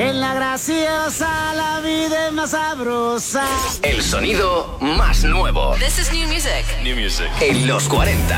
En la graciosa la vida es más sabrosa. El sonido más nuevo. This is new music. New music. En los 40.